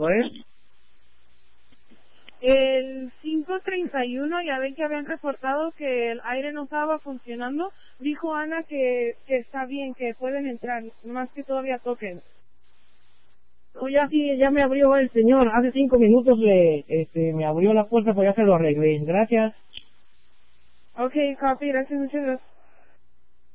número es? El 531, ya ven que habían reportado que el aire no estaba funcionando. Dijo Ana que está bien, que pueden entrar, más que todavía toquen. No, ya sí, ya me abrió el señor. Hace 5 minutos me abrió la puerta, pues ya se lo arreglé. Gracias. Ok, copy, gracias, muchas gracias.